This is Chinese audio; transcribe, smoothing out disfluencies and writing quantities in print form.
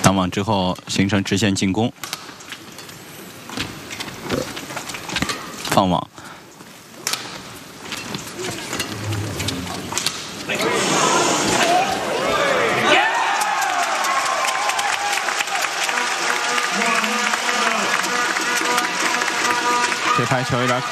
抢网之后形成直线进攻，放网。 这拍球有点